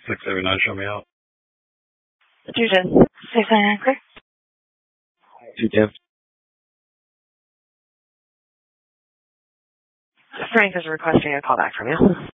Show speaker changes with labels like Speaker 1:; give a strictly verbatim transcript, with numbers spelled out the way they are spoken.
Speaker 1: six seventy-nine, show me out.
Speaker 2: two ten. six seventy-nine, clear.
Speaker 1: two ten.
Speaker 2: Frank is requesting a call back from you.